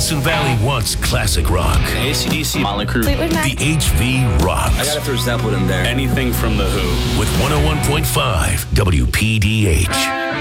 Hudson Valley wants classic rock. AC/DC, Motley Crue. Fleetwood Mac. The HV rocks. I gotta throw Zeppelin in there. Anything from The Who. With 101.5 WPDH.